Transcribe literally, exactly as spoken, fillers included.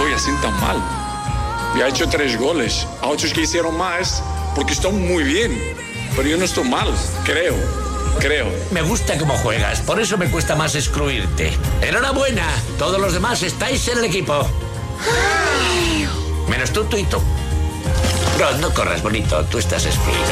estoy así tan mal. Ya he hecho tres goles. A otros que hicieron más porque están muy bien. Pero yo no estoy mal, creo. Creo. Me gusta cómo juegas, por eso me cuesta más excluirte. Enhorabuena, todos los demás estáis en el equipo. Menos tú, tú y tú. Rod, no corras, bonito, tú estás excluido.